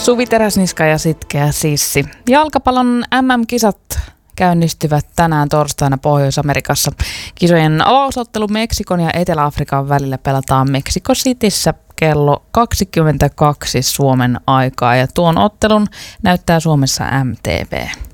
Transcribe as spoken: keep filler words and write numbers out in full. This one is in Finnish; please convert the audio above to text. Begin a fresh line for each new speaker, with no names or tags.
Suvi Teräsniska ja Sitkeä Sissi. Jalkapallon äm äm-kisat käynnistyvät tänään torstaina Pohjois-Amerikassa. Kisojen avausottelu Meksikon ja Etelä-Afrikan välillä pelataan Mexico Cityssä kello kaksikymmentäkaksi Suomen aikaa ja tuon ottelun näyttää Suomessa M T V.